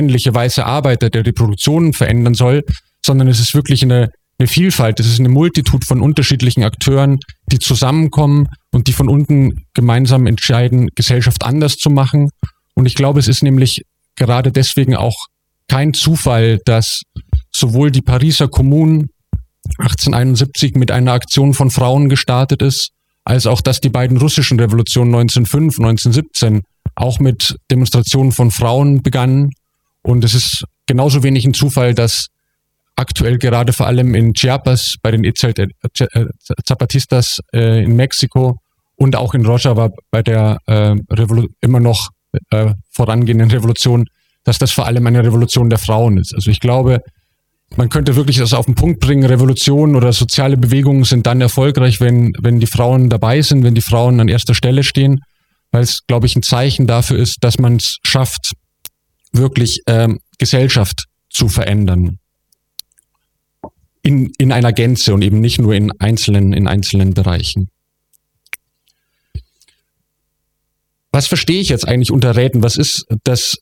männliche weiße Arbeiter, der die Produktion verändern soll, sondern es ist wirklich eine Vielfalt, es ist eine Multitud von unterschiedlichen Akteuren, die zusammenkommen und die von unten gemeinsam entscheiden, Gesellschaft anders zu machen. Und ich glaube, es ist nämlich gerade deswegen auch kein Zufall, dass sowohl die Pariser Kommune 1871 mit einer Aktion von Frauen gestartet ist, als auch, dass die beiden russischen Revolutionen 1905, 1917 auch mit Demonstrationen von Frauen begannen. Und es ist genauso wenig ein Zufall, dass aktuell gerade vor allem in Chiapas bei den Zapatistas in Mexiko und auch in Rojava bei der immer noch vorangehenden Revolution, dass das vor allem eine Revolution der Frauen ist. Also ich glaube, man könnte wirklich das auf den Punkt bringen, Revolutionen oder soziale Bewegungen sind dann erfolgreich, wenn die Frauen dabei sind, wenn die Frauen an erster Stelle stehen, weil es, glaube ich, ein Zeichen dafür ist, dass man es schafft, wirklich Gesellschaft zu verändern. In einer Gänze und eben nicht nur in einzelnen Bereichen. Was verstehe ich jetzt eigentlich unter Räten? Was ist das,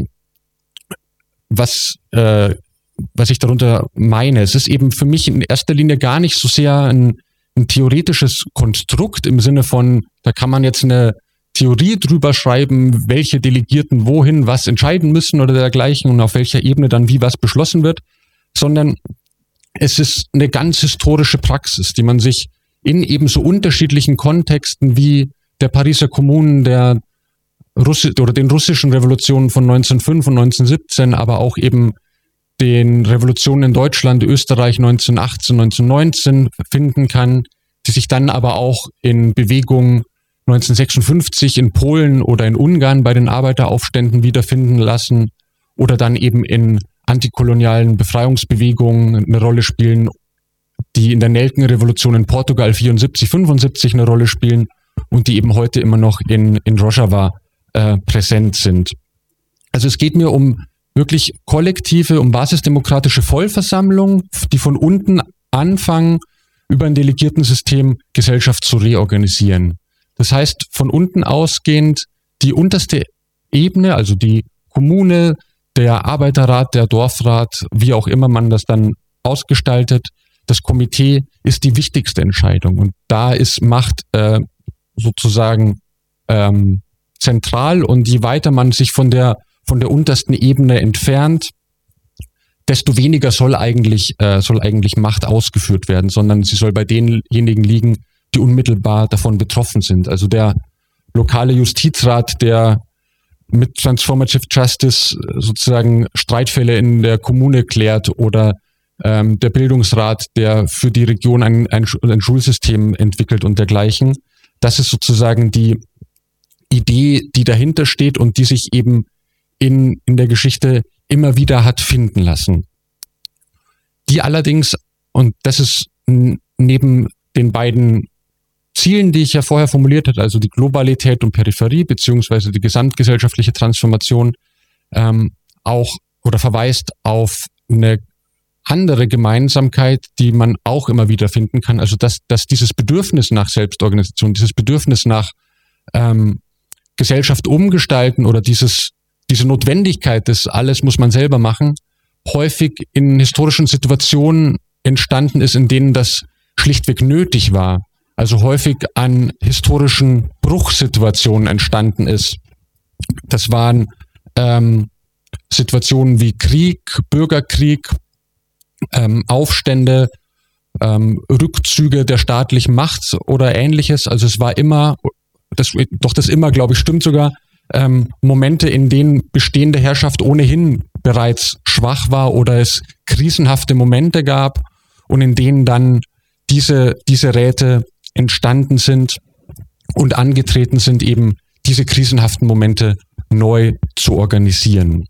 was ich darunter meine? Es ist eben für mich in erster Linie gar nicht so sehr ein theoretisches Konstrukt im Sinne von, da kann man jetzt eine Theorie drüber schreiben, welche Delegierten wohin was entscheiden müssen oder dergleichen und auf welcher Ebene dann wie was beschlossen wird, sondern es ist eine ganz historische Praxis, die man sich in ebenso unterschiedlichen Kontexten wie der Pariser Kommune, den russischen Revolutionen von 1905 und 1917, aber auch eben den Revolutionen in Deutschland, Österreich 1918, 1919 finden kann, die sich dann aber auch in Bewegungen 1956 in Polen oder in Ungarn bei den Arbeiteraufständen wiederfinden lassen oder dann eben in antikolonialen Befreiungsbewegungen eine Rolle spielen, die in der Nelkenrevolution in Portugal 74, 75 eine Rolle spielen und die eben heute immer noch in Rojava präsent sind. Also es geht mir um wirklich kollektive, um basisdemokratische Vollversammlungen, die von unten anfangen, über ein Delegiertensystem Gesellschaft zu reorganisieren. Das heißt, von unten ausgehend die unterste Ebene, also die Kommune, der Arbeiterrat, der Dorfrat, wie auch immer man das dann ausgestaltet, das Komitee ist die wichtigste Entscheidung. Und da ist Macht sozusagen zentral. Und je weiter man sich von der untersten Ebene entfernt, desto weniger soll eigentlich Macht ausgeführt werden, sondern sie soll bei denjenigen liegen, die unmittelbar davon betroffen sind. Also der lokale Justizrat, der mit Transformative Justice sozusagen Streitfälle in der Kommune klärt oder der Bildungsrat, der für die Region ein Schulsystem entwickelt und dergleichen. Das ist sozusagen die Idee, die dahinter steht und die sich eben in der Geschichte immer wieder hat finden lassen. Die allerdings, und das ist neben den beiden Zielen, die ich ja vorher formuliert hatte, also die Globalität und Peripherie, beziehungsweise die gesamtgesellschaftliche Transformation, auch oder verweist auf eine andere Gemeinsamkeit, die man auch immer wieder finden kann. Also dass dieses Bedürfnis nach Selbstorganisation, dieses Bedürfnis nach Gesellschaft umgestalten oder diese Notwendigkeit, das alles muss man selber machen, häufig in historischen Situationen entstanden ist, in denen das schlichtweg nötig war. Also häufig an historischen Bruchsituationen entstanden ist. Das waren Situationen wie Krieg, Bürgerkrieg, Aufstände, Rückzüge der staatlichen Macht oder ähnliches. Also es war immer, das immer, glaube ich, stimmt sogar, Momente, in denen bestehende Herrschaft ohnehin bereits schwach war oder es krisenhafte Momente gab und in denen dann diese Räte entstanden sind und angetreten sind, eben diese krisenhaften Momente neu zu organisieren.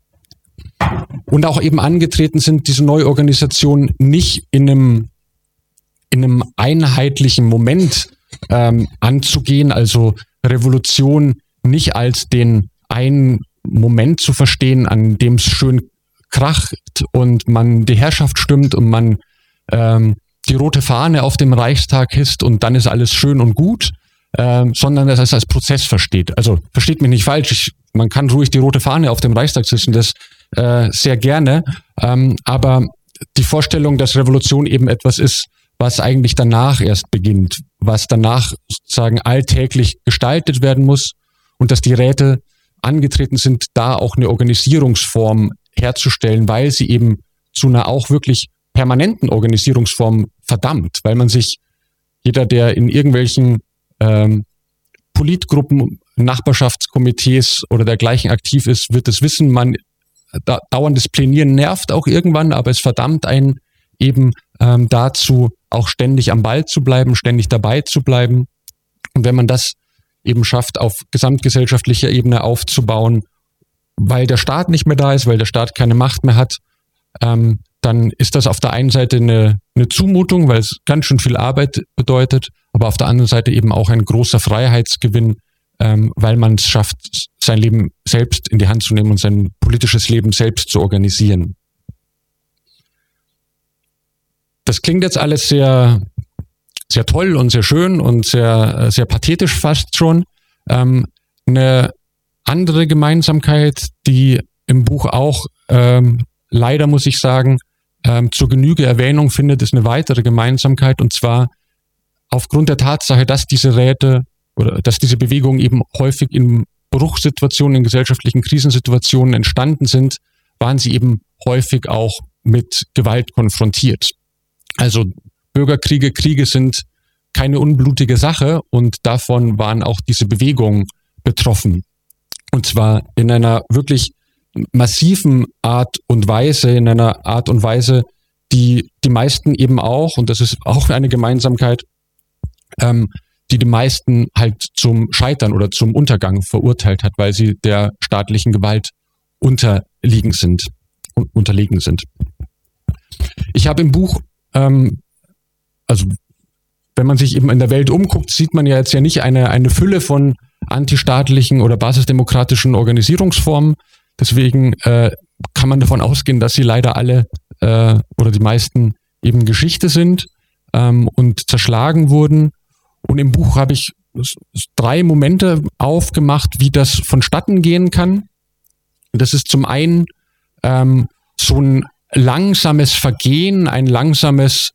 Und auch eben angetreten sind, diese Neuorganisation nicht in einem einheitlichen Moment anzugehen, also Revolution nicht als den einen Moment zu verstehen, an dem es schön kracht und man die Herrschaft stimmt und man die rote Fahne auf dem Reichstag hisst und dann ist alles schön und gut, sondern das als Prozess versteht. Also versteht mich nicht falsch, man kann ruhig die rote Fahne auf dem Reichstag hissen, das sehr gerne. Aber die Vorstellung, dass Revolution eben etwas ist, was eigentlich danach erst beginnt, was danach sozusagen alltäglich gestaltet werden muss und dass die Räte angetreten sind, da auch eine Organisierungsform herzustellen, weil sie eben zu einer auch wirklich permanenten Organisierungsform verdammt, weil man sich, jeder, der in irgendwelchen Politgruppen, Nachbarschaftskomitees oder dergleichen aktiv ist, wird es wissen, dauerndes Plänieren nervt auch irgendwann, aber es verdammt einen eben dazu, auch ständig am Ball zu bleiben, ständig dabei zu bleiben. Und wenn man das eben schafft, auf gesamtgesellschaftlicher Ebene aufzubauen, weil der Staat nicht mehr da ist, weil der Staat keine Macht mehr hat, dann ist das auf der einen Seite eine Zumutung, weil es ganz schön viel Arbeit bedeutet, aber auf der anderen Seite eben auch ein großer Freiheitsgewinn, weil man es schafft, sein Leben selbst in die Hand zu nehmen und sein politisches Leben selbst zu organisieren. Das klingt jetzt alles sehr, sehr toll und sehr schön und sehr, sehr pathetisch fast schon. Eine andere Gemeinsamkeit, die im Buch auch leider, muss ich sagen, zur Genüge Erwähnung findet, ist eine weitere Gemeinsamkeit, und zwar aufgrund der Tatsache, dass diese Räte oder dass diese Bewegungen eben häufig in Bruchsituationen, in gesellschaftlichen Krisensituationen entstanden sind, waren sie eben häufig auch mit Gewalt konfrontiert. Also Bürgerkriege, Kriege sind keine unblutige Sache, und davon waren auch diese Bewegungen betroffen. Und zwar in einer wirklich massiven Art und Weise, in einer Art und Weise, die die meisten eben auch, und das ist auch eine Gemeinsamkeit, die meisten halt zum Scheitern oder zum Untergang verurteilt hat, weil sie der staatlichen Gewalt unterlegen sind. Ich habe im Buch, also wenn man sich eben in der Welt umguckt, sieht man ja jetzt ja nicht eine Fülle von antistaatlichen oder basisdemokratischen Organisierungsformen. Deswegen kann man davon ausgehen, dass sie leider alle oder die meisten eben Geschichte sind und zerschlagen wurden. Und im Buch habe ich 3 Momente aufgemacht, wie das vonstatten gehen kann. Das ist zum einen so ein langsames Vergehen, ein langsames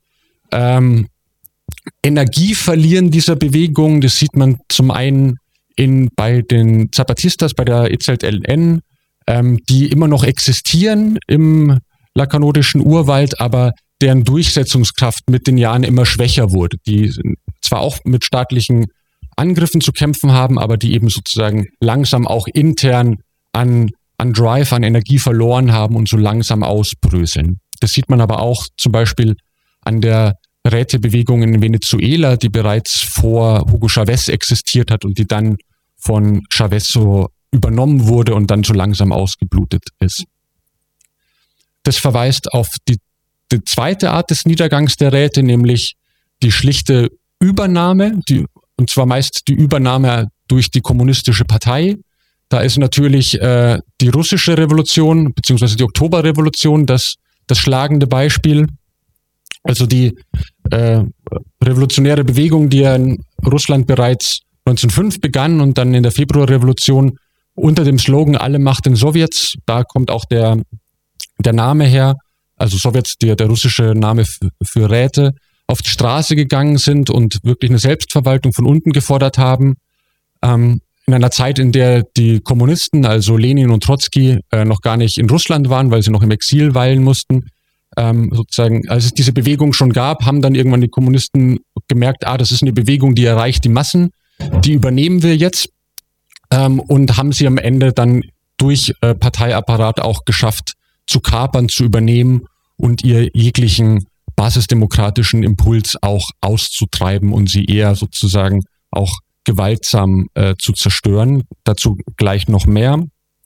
Energieverlieren dieser Bewegung. Das sieht man zum einen bei den Zapatistas, bei der EZLN, die immer noch existieren im lakanodischen Urwald, aber deren Durchsetzungskraft mit den Jahren immer schwächer wurde, die zwar auch mit staatlichen Angriffen zu kämpfen haben, aber die eben sozusagen langsam auch intern an Drive, an Energie verloren haben und so langsam ausbröseln. Das sieht man aber auch zum Beispiel an der Rätebewegung in Venezuela, die bereits vor Hugo Chavez existiert hat und die dann von Chavez so übernommen wurde und dann so langsam ausgeblutet ist. Das verweist auf die zweite Art des Niedergangs der Räte, nämlich die schlichte Übernahme, und zwar meist die Übernahme durch die kommunistische Partei. Da ist natürlich die russische Revolution bzw. die Oktoberrevolution das schlagende Beispiel. Also die revolutionäre Bewegung, die ja in Russland bereits 1905 begann und dann in der Februarrevolution unter dem Slogan "Alle Macht den Sowjets", da kommt auch der Name her, also Sowjets, der russische Name für Räte, auf die Straße gegangen sind und wirklich eine Selbstverwaltung von unten gefordert haben. In einer Zeit, in der die Kommunisten, also Lenin und Trotzki, noch gar nicht in Russland waren, weil sie noch im Exil weilen mussten. Sozusagen, als es diese Bewegung schon gab, haben dann irgendwann die Kommunisten gemerkt, das ist eine Bewegung, die erreicht die Massen, die übernehmen wir jetzt, und haben sie am Ende dann durch Parteiapparat auch geschafft, zu kapern, zu übernehmen und ihr jeglichen basisdemokratischen Impuls auch auszutreiben und sie eher sozusagen auch gewaltsam zu zerstören. Dazu gleich noch mehr.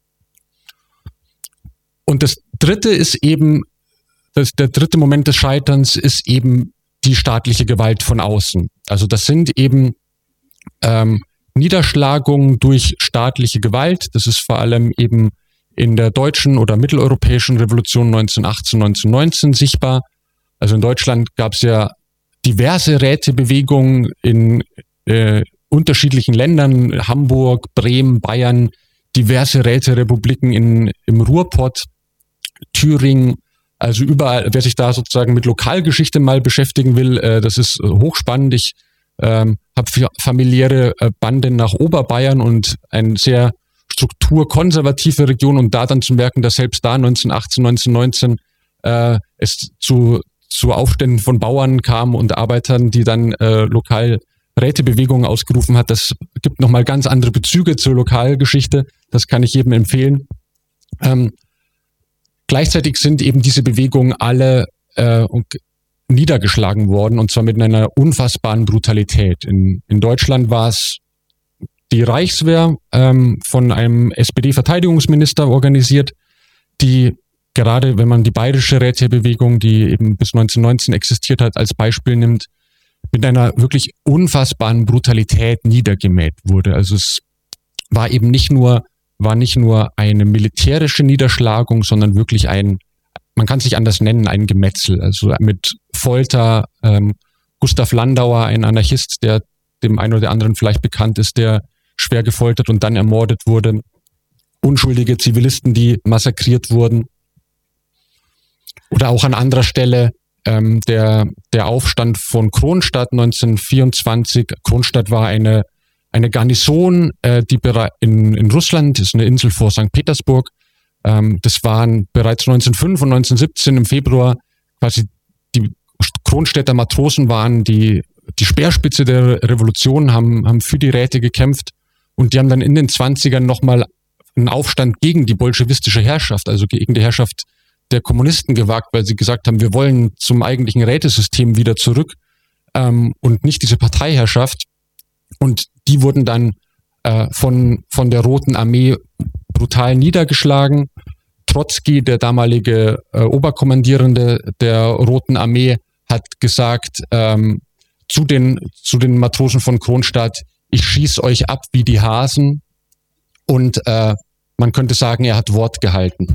Und das dritte ist eben, der dritte Moment des Scheiterns ist eben die staatliche Gewalt von außen. Also das sind eben Niederschlagungen durch staatliche Gewalt. Das ist vor allem eben in der deutschen oder mitteleuropäischen Revolution 1918, 1919 sichtbar. Also in Deutschland gab es ja diverse Rätebewegungen in unterschiedlichen Ländern, Hamburg, Bremen, Bayern, diverse Räterepubliken im Ruhrpott. Thüringen, also überall, wer sich da sozusagen mit Lokalgeschichte mal beschäftigen will, das ist hochspannend. Ich habe familiäre Banden nach Oberbayern und eine sehr strukturkonservative Region, und da dann zu merken, dass selbst da 1918, 1919 es zu Aufständen von Bauern kam und Arbeitern, die dann lokal Rätebewegungen ausgerufen hat. Das gibt nochmal ganz andere Bezüge zur Lokalgeschichte. Das kann ich jedem empfehlen. Gleichzeitig sind eben diese Bewegungen alle niedergeschlagen worden, und zwar mit einer unfassbaren Brutalität. In Deutschland war es die Reichswehr, von einem SPD-Verteidigungsminister organisiert, die gerade, wenn man die bayerische Rätebewegung, die eben bis 1919 existiert hat, als Beispiel nimmt, mit einer wirklich unfassbaren Brutalität niedergemäht wurde. Also es war eben nicht nur eine militärische Niederschlagung, sondern wirklich man kann es nicht anders nennen, ein Gemetzel. Also mit Folter. Gustav Landauer, ein Anarchist, der dem einen oder anderen vielleicht bekannt ist, der schwer gefoltert und dann ermordet wurde. Unschuldige Zivilisten, die massakriert wurden. Oder auch an anderer Stelle der Aufstand von Kronstadt 1924. Kronstadt war eine Garnison, die in Russland, ist eine Insel vor St. Petersburg. Das waren bereits 1905 und 1917 im Februar quasi die Kronstädter Matrosen waren die Speerspitze der Revolution, haben für die Räte gekämpft, und die haben dann in den 20ern nochmal einen Aufstand gegen die bolschewistische Herrschaft, also gegen die Herrschaft der Kommunisten gewagt, weil sie gesagt haben, wir wollen zum eigentlichen Rätesystem wieder zurück und nicht diese Parteiherrschaft. Und die wurden dann von der Roten Armee brutal niedergeschlagen. Trotzki, der damalige Oberkommandierende der Roten Armee, hat gesagt zu den Matrosen von Kronstadt: Ich schieß euch ab wie die Hasen. Und man könnte sagen, er hat Wort gehalten.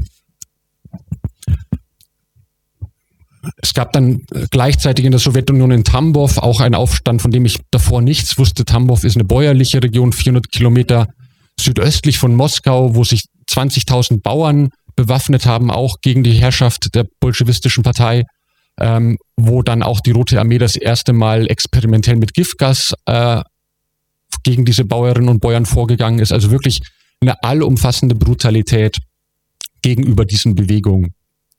Es gab dann gleichzeitig in der Sowjetunion in Tambov auch einen Aufstand, von dem ich davor nichts wusste. Tambov ist eine bäuerliche Region, 400 Kilometer südöstlich von Moskau, wo sich 20.000 Bauern bewaffnet haben, auch gegen die Herrschaft der bolschewistischen Partei, wo dann auch die Rote Armee das erste Mal experimentell mit Giftgas gegen diese Bäuerinnen und Bauern vorgegangen ist. Also wirklich eine allumfassende Brutalität gegenüber diesen Bewegungen.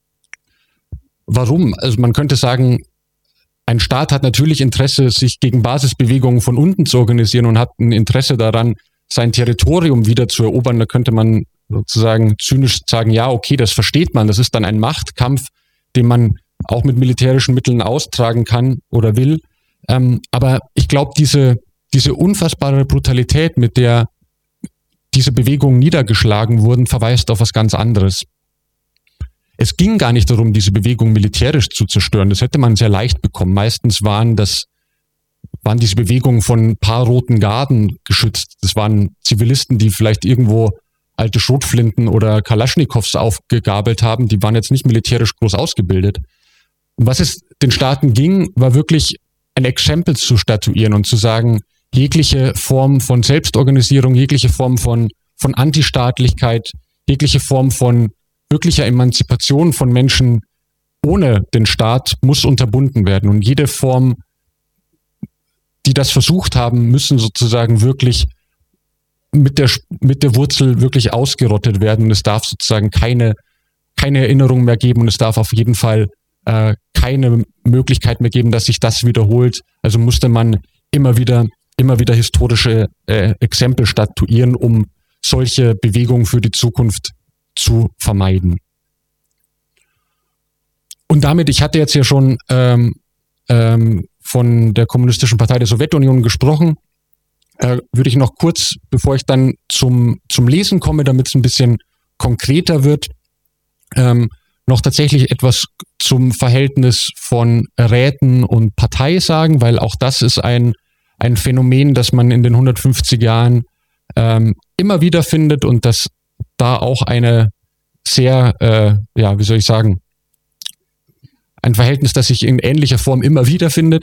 Warum? Also man könnte sagen, ein Staat hat natürlich Interesse, sich gegen Basisbewegungen von unten zu organisieren, und hat ein Interesse daran, sein Territorium wieder zu erobern. Da könnte man sozusagen zynisch sagen, ja, okay, das versteht man. Das ist dann ein Machtkampf, den man auch mit militärischen Mitteln austragen kann oder will. Aber ich glaube, diese unfassbare Brutalität, mit der diese Bewegungen niedergeschlagen wurden, verweist auf was ganz anderes. Es ging gar nicht darum, diese Bewegung militärisch zu zerstören. Das hätte man sehr leicht bekommen. Meistens waren diese Bewegungen von ein paar roten Garden geschützt. Das waren Zivilisten, die vielleicht irgendwo alte Schrotflinten oder Kalaschnikows aufgegabelt haben. Die waren jetzt nicht militärisch groß ausgebildet. Und was es den Staaten ging, war wirklich ein Exempel zu statuieren und zu sagen, jegliche Form von Selbstorganisierung, jegliche Form von Antistaatlichkeit, jegliche Form von wirklicher Emanzipation von Menschen ohne den Staat muss unterbunden werden. Und jede Form, die das versucht haben, müssen sozusagen wirklich mit der Wurzel wirklich ausgerottet werden. Und es darf sozusagen keine Erinnerung mehr geben, und es darf auf jeden Fall keine Möglichkeit mehr geben, dass sich das wiederholt. Also musste man immer wieder historische Exempel statuieren, um solche Bewegungen für die Zukunft zu vermeiden. Und damit, ich hatte jetzt ja schon von der Kommunistischen Partei der Sowjetunion gesprochen, würde ich noch kurz, bevor ich dann zum Lesen komme, damit es ein bisschen konkreter wird, noch tatsächlich etwas zum Verhältnis von Räten und Partei sagen, weil auch das ist ein Phänomen, das man in den 150 Jahren immer wieder findet, und das da auch eine sehr, wie soll ich sagen, ein Verhältnis, das sich in ähnlicher Form immer wieder findet.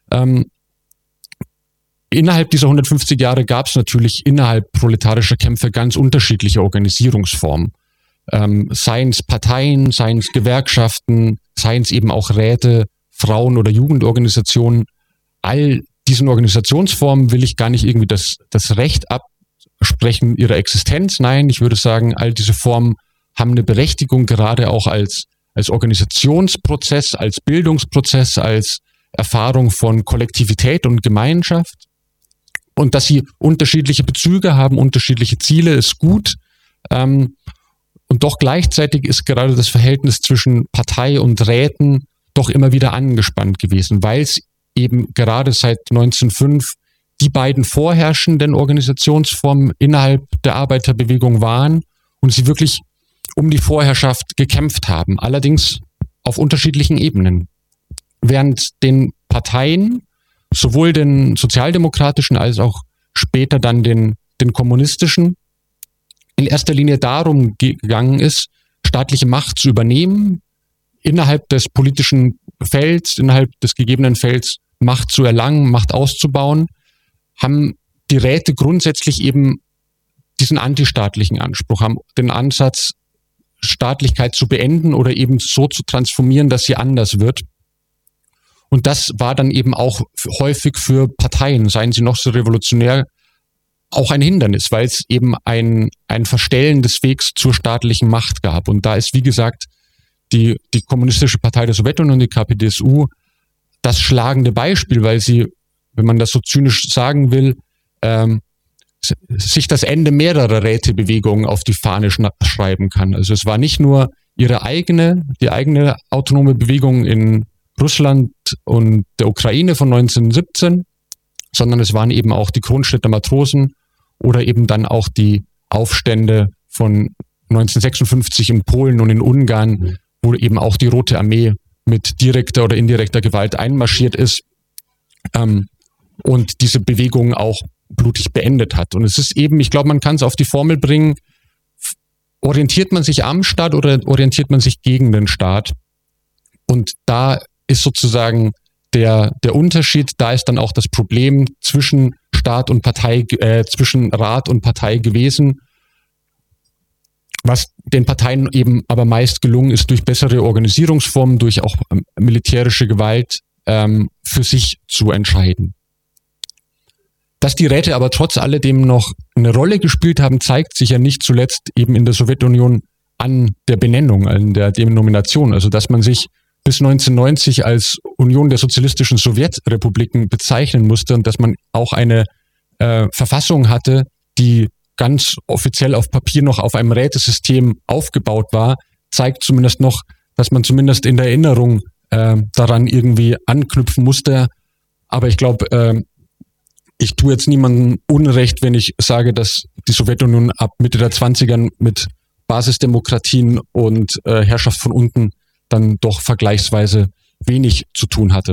Innerhalb dieser 150 Jahre gab es natürlich innerhalb proletarischer Kämpfe ganz unterschiedliche Organisierungsformen. seien es Parteien, seien es Gewerkschaften, seien es eben auch Räte, Frauen- oder Jugendorganisationen. All diesen Organisationsformen will ich gar nicht irgendwie das Recht absprechen ihrer Existenz. Nein, ich würde sagen, all diese Formen haben eine Berechtigung, gerade auch als Organisationsprozess, als Bildungsprozess, als Erfahrung von Kollektivität und Gemeinschaft. Und dass sie unterschiedliche Bezüge haben, unterschiedliche Ziele, ist gut. Und doch gleichzeitig ist gerade das Verhältnis zwischen Partei und Räten doch immer wieder angespannt gewesen, weil es eben gerade seit 1905 die beiden vorherrschenden Organisationsformen innerhalb der Arbeiterbewegung waren und sie wirklich um die Vorherrschaft gekämpft haben, allerdings auf unterschiedlichen Ebenen. Während den Parteien, sowohl den sozialdemokratischen als auch später dann den kommunistischen, in erster Linie darum gegangen ist, staatliche Macht zu übernehmen, innerhalb des politischen Felds, innerhalb des gegebenen Felds Macht zu erlangen, Macht auszubauen, haben die Räte grundsätzlich eben diesen antistaatlichen Anspruch, haben den Ansatz, Staatlichkeit zu beenden oder eben so zu transformieren, dass sie anders wird. Und das war dann eben auch häufig für Parteien, seien sie noch so revolutionär, auch ein Hindernis, weil es eben ein Verstellen des Wegs zur staatlichen Macht gab. Und da ist, wie gesagt, die Kommunistische Partei der Sowjetunion, die KPDSU, das schlagende Beispiel, weil sie, wenn man das so zynisch sagen will, sich das Ende mehrerer Rätebewegungen auf die Fahne schreiben kann. Also es war nicht nur die eigene autonome Bewegung in Russland und der Ukraine von 1917, sondern es waren eben auch die Kronstädter Matrosen oder eben dann auch die Aufstände von 1956 in Polen und in Ungarn, wo eben auch die Rote Armee mit direkter oder indirekter Gewalt einmarschiert ist und diese Bewegung auch blutig beendet hat. Und es ist eben, ich glaube, man kann es auf die Formel bringen, orientiert man sich am Staat oder orientiert man sich gegen den Staat? Und da ist sozusagen der Unterschied, da ist dann auch das Problem zwischen Staat und Partei, zwischen Rat und Partei gewesen, was den Parteien eben aber meist gelungen ist, durch bessere Organisierungsformen, durch auch militärische Gewalt für sich zu entscheiden. Dass die Räte aber trotz alledem noch eine Rolle gespielt haben, zeigt sich ja nicht zuletzt eben in der Sowjetunion an der Benennung, an der Denomination. Also dass man sich bis 1990 als Union der sozialistischen Sowjetrepubliken bezeichnen musste und dass man auch eine Verfassung hatte, die ganz offiziell auf Papier noch auf einem Rätesystem aufgebaut war, zeigt zumindest noch, dass man zumindest in der Erinnerung daran irgendwie anknüpfen musste. Aber ich glaube, ich tue jetzt niemandem Unrecht, wenn ich sage, dass die Sowjetunion ab Mitte der 20ern mit Basisdemokratien und Herrschaft von unten dann doch vergleichsweise wenig zu tun hatte.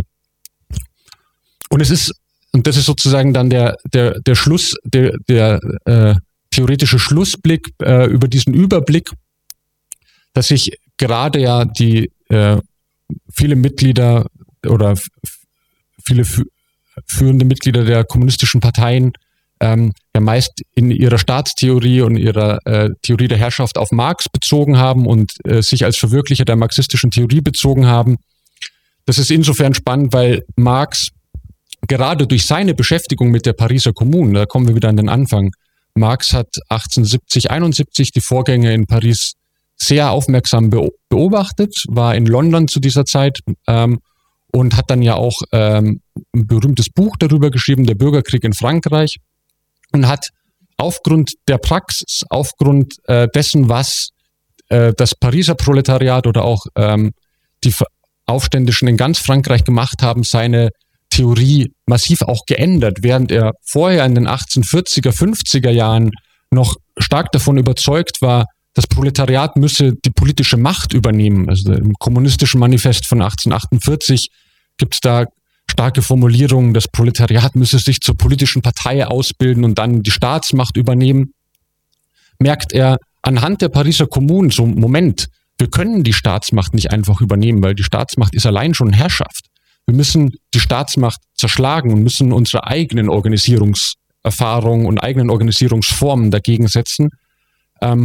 Und das ist sozusagen dann der Schluss, der theoretische Schlussblick über diesen Überblick, dass sich gerade ja die viele Mitglieder oder viele führende Mitglieder der kommunistischen Parteien ja meist in ihrer Staatstheorie und ihrer Theorie der Herrschaft auf Marx bezogen haben und sich als Verwirklicher der marxistischen Theorie bezogen haben. Das ist insofern spannend, weil Marx gerade durch seine Beschäftigung mit der Pariser Kommune, da kommen wir wieder an den Anfang, Marx hat 1870, 71 die Vorgänge in Paris sehr aufmerksam beobachtet, war in London zu dieser Zeit und hat dann ja auch ein berühmtes Buch darüber geschrieben, Der Bürgerkrieg in Frankreich, und hat aufgrund der Praxis, aufgrund dessen, was das Pariser Proletariat oder auch die Aufständischen in ganz Frankreich gemacht haben, seine Theorie massiv auch geändert, während er vorher in den 1840er, 50er Jahren noch stark davon überzeugt war, das Proletariat müsse die politische Macht übernehmen. Also im Kommunistischen Manifest von 1848 gibt es da starke Formulierungen, das Proletariat müsse sich zur politischen Partei ausbilden und dann die Staatsmacht übernehmen. Merkt er anhand der Pariser Kommune so, Moment, wir können die Staatsmacht nicht einfach übernehmen, weil die Staatsmacht ist allein schon Herrschaft. Wir müssen die Staatsmacht zerschlagen und müssen unsere eigenen Organisierungserfahrungen und eigenen Organisierungsformen dagegen setzen.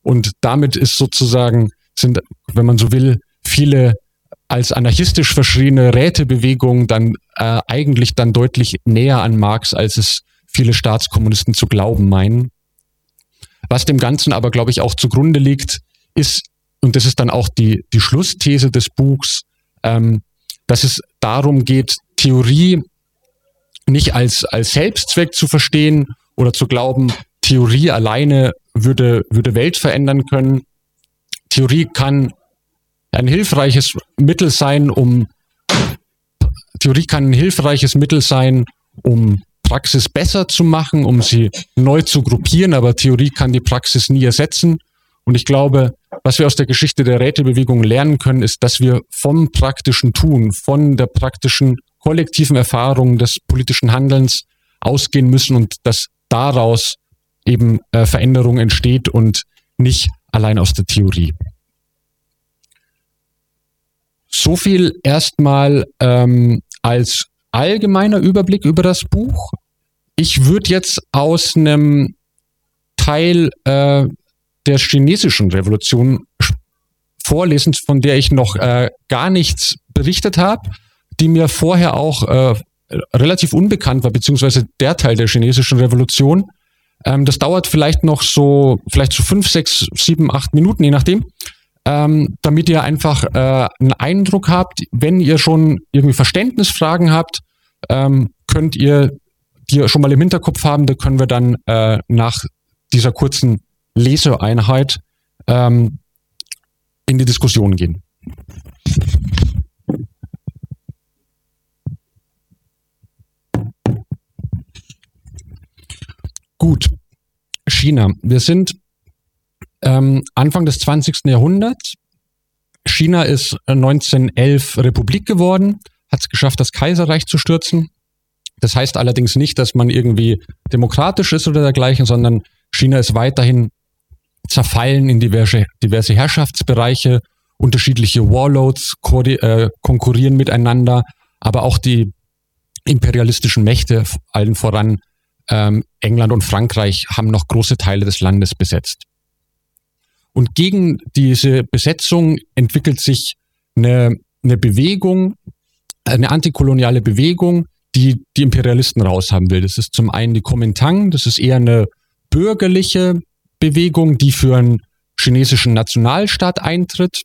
Und damit ist sozusagen, sind, wenn man so will, viele als anarchistisch verschriene Rätebewegungen dann eigentlich dann deutlich näher an Marx, als es viele Staatskommunisten zu glauben meinen. Was dem Ganzen aber, glaube ich, auch zugrunde liegt, ist, und das ist dann auch die Schlussthese des Buchs, dass es darum geht, Theorie nicht als Selbstzweck zu verstehen oder zu glauben, Theorie alleine würde Welt verändern können. Theorie kann ein hilfreiches Mittel sein, um Praxis besser zu machen, um sie neu zu gruppieren, aber Theorie kann die Praxis nie ersetzen. Und ich glaube, was wir aus der Geschichte der Rätebewegung lernen können, ist, dass wir vom praktischen Tun, von der praktischen kollektiven Erfahrung des politischen Handelns ausgehen müssen und dass daraus eben Veränderung entsteht und nicht allein aus der Theorie. So viel erstmal als allgemeiner Überblick über das Buch. Ich würde jetzt aus einem Teil der chinesischen Revolution vorlesen, von der ich noch gar nichts berichtet habe, die mir vorher auch relativ unbekannt war, beziehungsweise der Teil der chinesischen Revolution. Das dauert vielleicht so 5, 6, 7, 8 Minuten, je nachdem, damit ihr einfach einen Eindruck habt. Wenn ihr schon irgendwie Verständnisfragen habt, könnt ihr die schon mal im Hinterkopf haben. Da können wir dann nach dieser kurzen Leseeinheit in die Diskussion gehen. Gut, China. Wir sind Anfang des 20. Jahrhunderts. China ist 1911 Republik geworden, hat es geschafft, das Kaiserreich zu stürzen. Das heißt allerdings nicht, dass man irgendwie demokratisch ist oder dergleichen, sondern China ist weiterhin zerfallen in diverse Herrschaftsbereiche. Unterschiedliche Warlords konkurrieren miteinander, aber auch die imperialistischen Mächte, allen voran England und Frankreich, haben noch große Teile des Landes besetzt. Und gegen diese Besetzung entwickelt sich eine Bewegung, eine antikoloniale Bewegung, die Imperialisten raushaben will. Das ist zum einen die Kuomintang, das ist eher eine bürgerliche Bewegung, die für einen chinesischen Nationalstaat eintritt.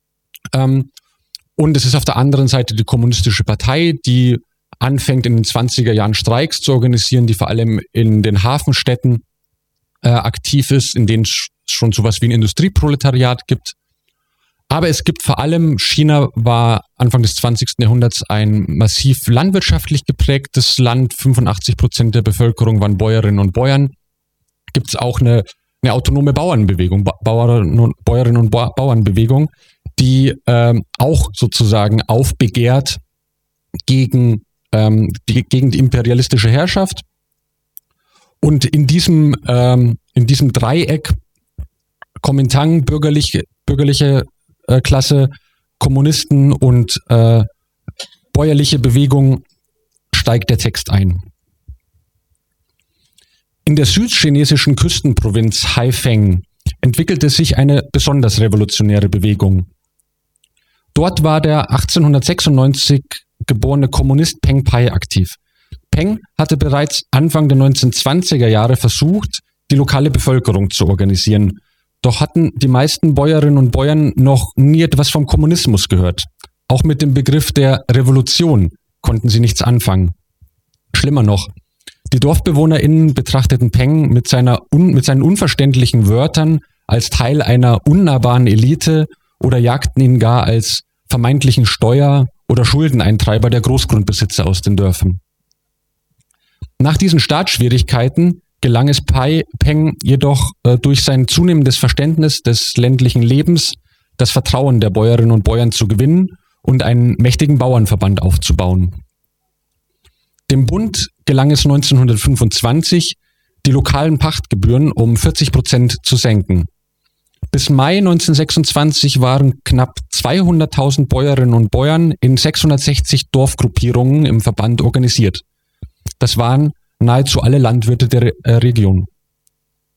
Und es ist auf der anderen Seite die Kommunistische Partei, die anfängt in den 20er Jahren Streiks zu organisieren, die vor allem in den Hafenstädten aktiv ist, in denen es schon sowas wie ein Industrieproletariat gibt. Aber es gibt vor allem, China war Anfang des 20. Jahrhunderts ein massiv landwirtschaftlich geprägtes Land. 85% der Bevölkerung waren Bäuerinnen und Bauern. Gibt es auch eine autonome Bauernbewegung, Bäuerinnen und Bauernbewegung, die auch sozusagen aufbegehrt gegen die imperialistische Herrschaft. Und in diesem Dreieck Kuomintang, bürgerliche Klasse, Kommunisten und bäuerliche Bewegung steigt der Text ein. In der südchinesischen Küstenprovinz Haifeng entwickelte sich eine besonders revolutionäre Bewegung. Dort war der 1896 geborene Kommunist Peng Pai aktiv. Peng hatte bereits Anfang der 1920er Jahre versucht, die lokale Bevölkerung zu organisieren. Doch hatten die meisten Bäuerinnen und Bauern noch nie etwas vom Kommunismus gehört. Auch mit dem Begriff der Revolution konnten sie nichts anfangen. Schlimmer noch, die DorfbewohnerInnen betrachteten Peng mit seinen unverständlichen Wörtern als Teil einer unnahbaren Elite oder jagten ihn gar als vermeintlichen Steuer- oder Schuldeneintreiber der Großgrundbesitzer aus den Dörfern. Nach diesen Startschwierigkeiten gelang es Peng jedoch durch sein zunehmendes Verständnis des ländlichen Lebens, das Vertrauen der Bäuerinnen und Bauern zu gewinnen und einen mächtigen Bauernverband aufzubauen. Dem Bund gelang es 1925, die lokalen Pachtgebühren um 40% zu senken. Bis Mai 1926 waren knapp 200.000 Bäuerinnen und Bauern in 660 Dorfgruppierungen im Verband organisiert. Das waren nahezu alle Landwirte der Region.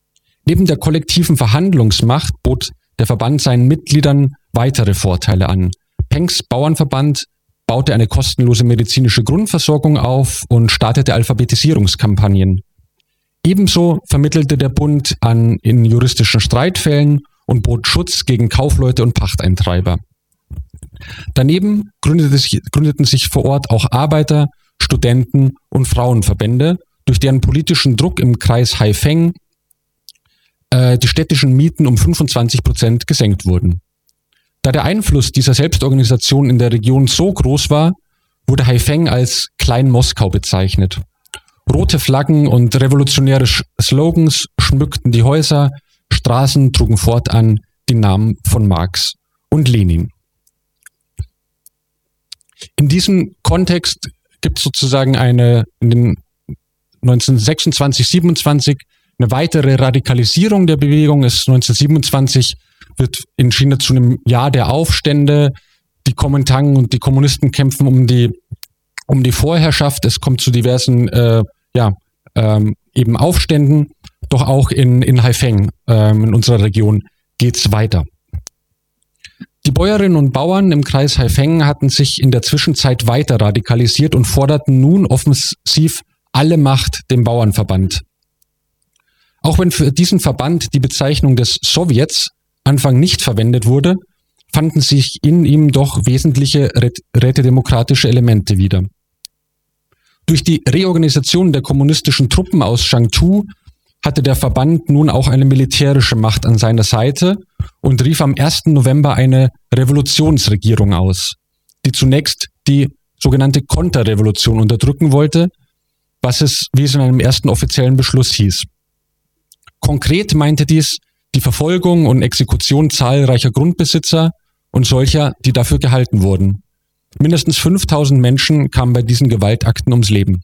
Neben der kollektiven Verhandlungsmacht bot der Verband seinen Mitgliedern weitere Vorteile an. Pengs Bauernverband baute eine kostenlose medizinische Grundversorgung auf und startete Alphabetisierungskampagnen. Ebenso vermittelte der Bund in juristischen Streitfällen und bot Schutz gegen Kaufleute und Pachteintreiber. Daneben gründeten sich vor Ort auch Arbeiter-, Studenten- und Frauenverbände, durch deren politischen Druck im Kreis Haifeng die städtischen Mieten um 25% gesenkt wurden. Da der Einfluss dieser Selbstorganisation in der Region so groß war, wurde Haifeng als Klein-Moskau bezeichnet. Rote Flaggen und revolutionäre Slogans schmückten die Häuser, Straßen trugen fortan die Namen von Marx und Lenin. In diesem Kontext gibt es sozusagen in den 1926, 27 eine weitere Radikalisierung der Bewegung. 1927 wird in China zu einem Jahr der Aufstände. Die Kuomintang und die Kommunisten kämpfen um die Vorherrschaft. Es kommt zu diversen eben Aufständen. Doch auch in Haifeng, in unserer Region, geht's weiter. Die Bäuerinnen und Bauern im Kreis Haifeng hatten sich in der Zwischenzeit weiter radikalisiert und forderten nun offensiv alle Macht dem Bauernverband. Auch wenn für diesen Verband die Bezeichnung des Sowjets Anfang nicht verwendet wurde, fanden sich in ihm doch wesentliche rätedemokratische Elemente wieder. Durch die Reorganisation der kommunistischen Truppen aus Changtu hatte der Verband nun auch eine militärische Macht an seiner Seite und rief am 1. November eine Revolutionsregierung aus, die zunächst die sogenannte Konterrevolution unterdrücken wollte, wie es in einem ersten offiziellen Beschluss hieß. Konkret meinte dies die Verfolgung und Exekution zahlreicher Grundbesitzer und solcher, die dafür gehalten wurden. Mindestens 5000 Menschen kamen bei diesen Gewaltakten ums Leben.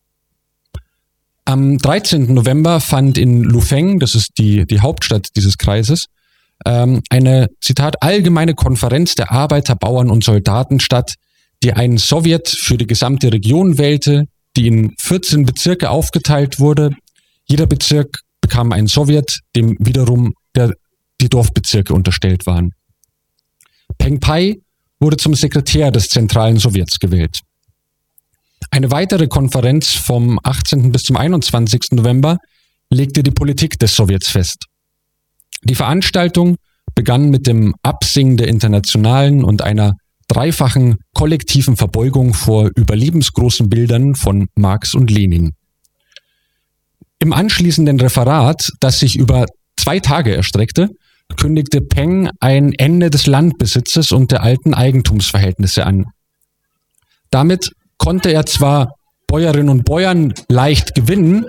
Am 13. November fand in Lufeng, das ist die Hauptstadt dieses Kreises, eine, Zitat, allgemeine Konferenz der Arbeiter, Bauern und Soldaten statt, die einen Sowjet für die gesamte Region wählte, die in 14 Bezirke aufgeteilt wurde. Jeder Bezirk bekam einen Sowjet, dem wiederum die Dorfbezirke unterstellt waren. Peng Pai wurde zum Sekretär des Zentralen Sowjets gewählt. Eine weitere Konferenz vom 18. bis zum 21. November legte die Politik des Sowjets fest. Die Veranstaltung begann mit dem Absingen der Internationalen und einer dreifachen kollektiven Verbeugung vor überlebensgroßen Bildern von Marx und Lenin. Im anschließenden Referat, das sich über 2 Tage erstreckte, kündigte Peng ein Ende des Landbesitzes und der alten Eigentumsverhältnisse an. Damit konnte er zwar Bäuerinnen und Bauern leicht gewinnen,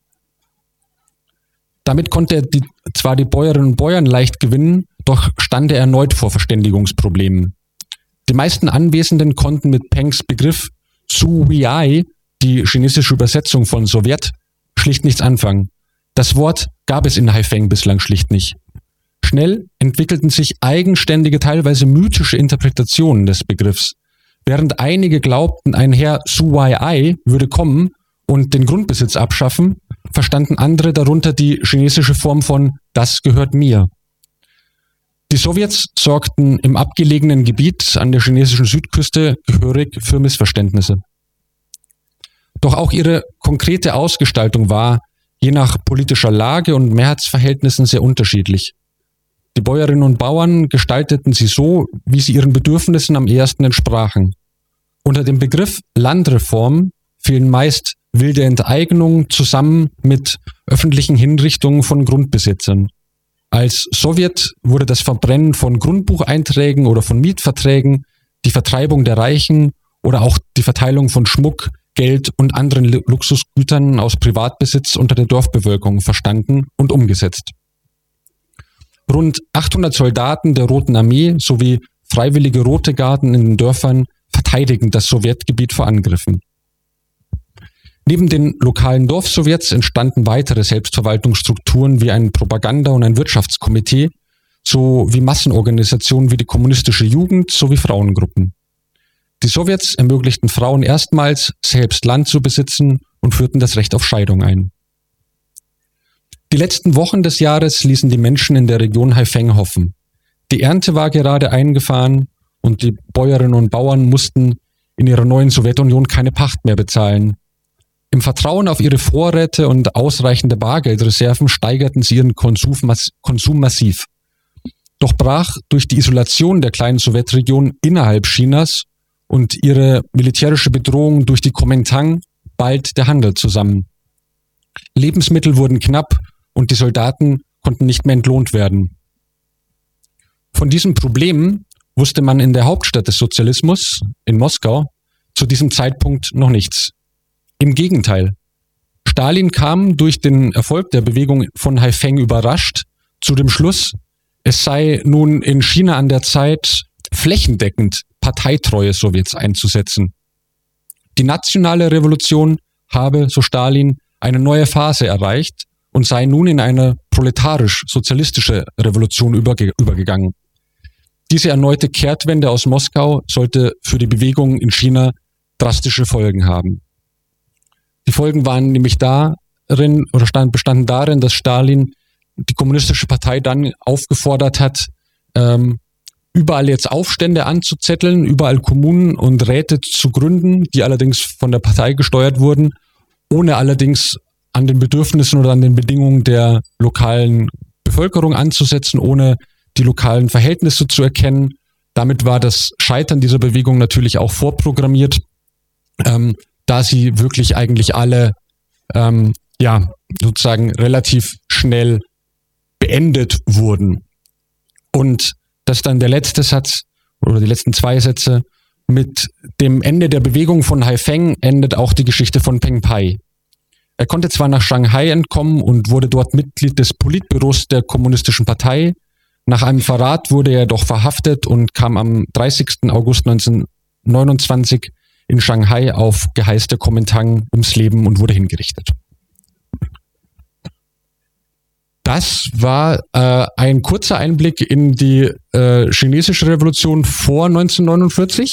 die Bäuerinnen und Bauern leicht gewinnen, doch stand er erneut vor Verständigungsproblemen. Die meisten Anwesenden konnten mit Pengs Begriff Su Weiai, die chinesische Übersetzung von Sowjet, schlicht nichts anfangen. Das Wort gab es in Haifeng bislang schlicht nicht. Schnell entwickelten sich eigenständige, teilweise mythische Interpretationen des Begriffs. Während einige glaubten, ein Herr Su Weiai würde kommen und den Grundbesitz abschaffen, verstanden andere darunter die chinesische Form von »das gehört mir«. Die Sowjets sorgten im abgelegenen Gebiet an der chinesischen Südküste gehörig für Missverständnisse. Doch auch ihre konkrete Ausgestaltung war, je nach politischer Lage und Mehrheitsverhältnissen, sehr unterschiedlich. Die Bäuerinnen und Bauern gestalteten sie so, wie sie ihren Bedürfnissen am ehesten entsprachen. Unter dem Begriff Landreform fielen meist wilde Enteignungen zusammen mit öffentlichen Hinrichtungen von Grundbesitzern. Als Sowjet wurde das Verbrennen von Grundbucheinträgen oder von Mietverträgen, die Vertreibung der Reichen oder auch die Verteilung von Schmuck, Geld und anderen Luxusgütern aus Privatbesitz unter der Dorfbevölkerung verstanden und umgesetzt. Rund 800 Soldaten der Roten Armee sowie freiwillige Rote Garden in den Dörfern verteidigen das Sowjetgebiet vor Angriffen. Neben den lokalen Dorfsowjets entstanden weitere Selbstverwaltungsstrukturen wie ein Propaganda- und ein Wirtschaftskomitee, sowie Massenorganisationen wie die kommunistische Jugend sowie Frauengruppen. Die Sowjets ermöglichten Frauen erstmals, selbst Land zu besitzen und führten das Recht auf Scheidung ein. Die letzten Wochen des Jahres ließen die Menschen in der Region Haifeng hoffen. Die Ernte war gerade eingefahren und die Bäuerinnen und Bauern mussten in ihrer neuen Sowjetunion keine Pacht mehr bezahlen. Im Vertrauen auf ihre Vorräte und ausreichende Bargeldreserven steigerten sie ihren Konsum massiv. Doch brach durch die Isolation der kleinen Sowjetregion innerhalb Chinas und ihre militärische Bedrohung durch die Kuomintang bald der Handel zusammen. Lebensmittel wurden knapp und die Soldaten konnten nicht mehr entlohnt werden. Von diesen Problemen wusste man in der Hauptstadt des Sozialismus, in Moskau, zu diesem Zeitpunkt noch nichts. Im Gegenteil. Stalin kam durch den Erfolg der Bewegung von Haifeng überrascht zu dem Schluss, es sei nun in China an der Zeit, flächendeckend parteitreue Sowjets einzusetzen. Die nationale Revolution habe, so Stalin, eine neue Phase erreicht und sei nun in eine proletarisch-sozialistische Revolution übergegangen. Diese erneute Kehrtwende aus Moskau sollte für die Bewegung in China drastische Folgen haben. Die Folgen waren nämlich bestanden darin, dass Stalin die Kommunistische Partei dann aufgefordert hat, überall jetzt Aufstände anzuzetteln, überall Kommunen und Räte zu gründen, die allerdings von der Partei gesteuert wurden, ohne allerdings an den Bedürfnissen oder an den Bedingungen der lokalen Bevölkerung anzusetzen, ohne die lokalen Verhältnisse zu erkennen. Damit war das Scheitern dieser Bewegung natürlich auch vorprogrammiert, da sie wirklich eigentlich alle sozusagen relativ schnell beendet wurden. Und das ist dann der letzte Satz oder die letzten zwei Sätze. Mit dem Ende der Bewegung von Haifeng endet auch die Geschichte von Peng Pai. Er konnte zwar nach Shanghai entkommen und wurde dort Mitglied des Politbüros der Kommunistischen Partei. Nach einem Verrat wurde er doch verhaftet und kam am 30. August 1929 in Shanghai auf Geheiß der Kuomintang ums Leben und wurde hingerichtet. Das war ein kurzer Einblick in die chinesische Revolution vor 1949.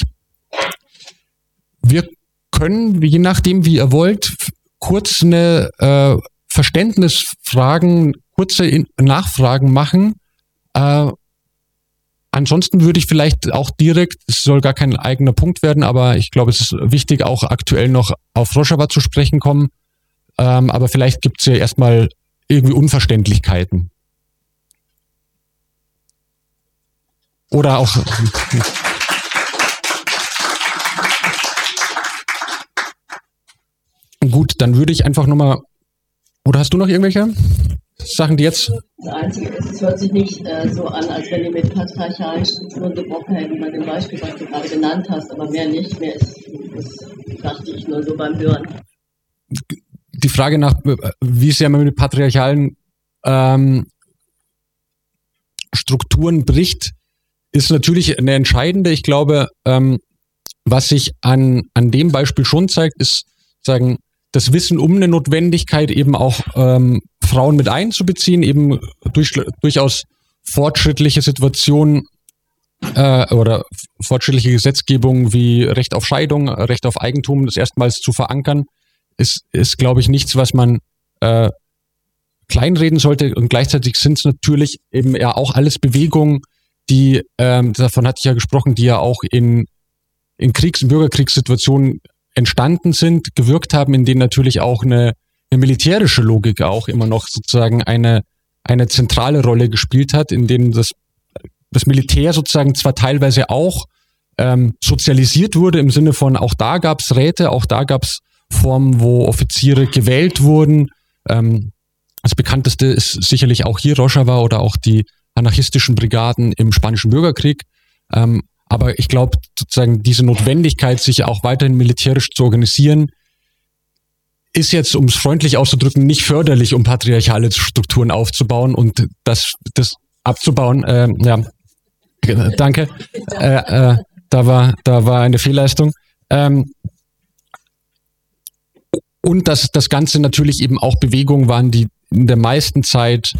Wir können, je nachdem wie ihr wollt, kurz eine Verständnisfragen, kurze Nachfragen machen. Ansonsten würde ich vielleicht auch direkt, es soll gar kein eigener Punkt werden, aber ich glaube, es ist wichtig, auch aktuell noch auf Rojava zu sprechen kommen. Aber vielleicht gibt es ja erstmal irgendwie Unverständlichkeiten. Oder auch... Gut, dann würde ich einfach nochmal... Oder hast du noch irgendwelche Sachen, die jetzt... Das Einzige ist, es hört sich nicht so an, als wenn die mit patriarchalen Strukturen gebrochen hätten, bei dem Beispiel, was du gerade genannt hast, aber mehr nicht. Mehr ist, das dachte ich nur so beim Hören. Die Frage nach, wie sehr man mit patriarchalen Strukturen bricht, ist natürlich eine entscheidende. Ich glaube, was sich an dem Beispiel schon zeigt, ist sagen, das Wissen um eine Notwendigkeit, eben auch Frauen mit einzubeziehen, eben durchaus fortschrittliche Situationen oder fortschrittliche Gesetzgebung wie Recht auf Scheidung, Recht auf Eigentum, das erstmals zu verankern, ist glaube ich, nichts, was man kleinreden sollte. Und gleichzeitig sind es natürlich eben ja auch alles Bewegungen, die, davon hatte ich ja gesprochen, die ja auch in Kriegs- und Bürgerkriegssituationen entstanden sind, gewirkt haben, in denen natürlich auch eine militärische Logik auch immer noch sozusagen eine zentrale Rolle gespielt hat, in denen das Militär sozusagen zwar teilweise auch sozialisiert wurde, im Sinne von auch da gab es Räte, auch da gab es Formen, wo Offiziere gewählt wurden. Das bekannteste ist sicherlich auch hier Rojava oder auch die anarchistischen Brigaden im Spanischen Bürgerkrieg. Aber ich glaube, sozusagen diese Notwendigkeit, sich auch weiterhin militärisch zu organisieren, ist jetzt, um es freundlich auszudrücken, nicht förderlich, um patriarchale Strukturen aufzubauen und das abzubauen. Ja, danke. Da war eine Fehlleistung. Und dass das Ganze natürlich eben auch Bewegungen waren, die in der meisten Zeit